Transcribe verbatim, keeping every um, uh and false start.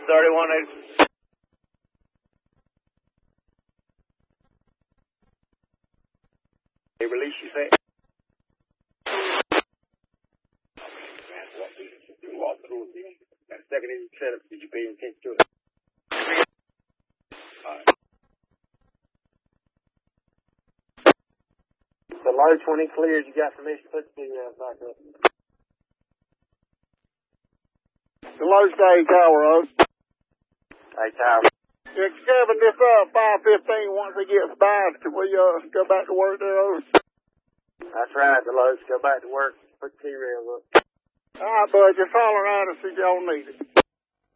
thirty-one eighty. They release you, say? Walk through that second engine setup. Did you pay attention to it? All right. The large one, he cleared. You got permission to put the uh, back up. The large day tower, Road. Hey, tower. Excavate this uh, five fifteen once it gets by. Can we uh, go back to work there, Road? That's right, the loads. Go back to work. Put the T-rails up. All right, bud. Just follow around and see if y'all need it.